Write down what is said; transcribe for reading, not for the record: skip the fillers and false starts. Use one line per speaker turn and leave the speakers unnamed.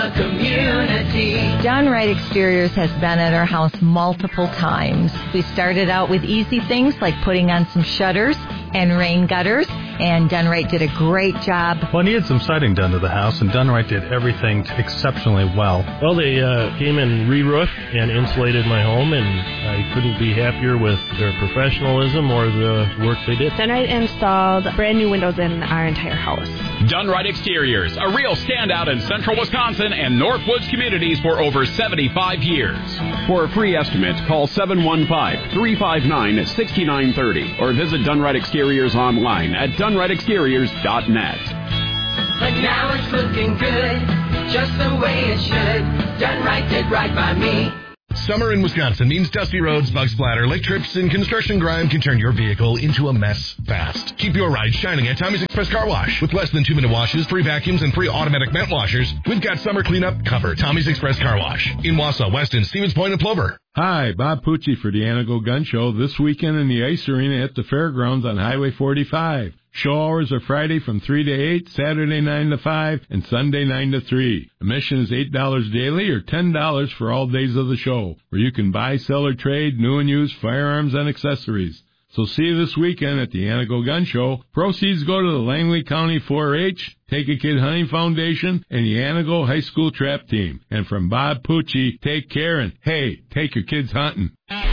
Community. Done Right Exteriors has been at our house multiple times. We started out with easy things like putting on some shutters and rain gutters, and Done Right did a great job.
Well, needed some siding done to the house, and Done Right did everything exceptionally well.
Well, they came and re-roofed and insulated my home, and I couldn't be happier with their professionalism or the work they did.
Done Right installed brand new windows in our entire house.
Done Right Exteriors, a real standout in central Wisconsin and Northwoods communities for over 75 years. For a free estimate, call 715-359-6930 or visit Done Right Exteriors online at DoneRightExteriors.net.
But now it's looking good, just the way it should. Done Right did right by me.
Summer in Wisconsin means dusty roads, bug splatter, lake trips, and construction grime can turn your vehicle into a mess fast. Keep your ride shining at Tommy's Express Car Wash. With less than 2-minute washes, free vacuums, and free automatic vent washers, we've got summer cleanup covered. Tommy's Express Car Wash in Wausau, Weston, Stevens Point, and Plover.
Hi, Bob Pucci for the Anago Gun Show this weekend in the Ice Arena at the Fairgrounds on Highway 45. Show hours are Friday from 3 to 8, Saturday 9 to 5, and Sunday 9 to 3. Admission is $8 daily or $10 for all days of the show, where you can buy, sell, or trade new and used firearms and accessories. So see you this weekend at the Anago Gun Show. Proceeds go to the Langley County 4-H, Take a Kid Hunting Foundation, and the Anago High School Trap Team. And from Bob Pucci, take care and, hey, take your kids hunting.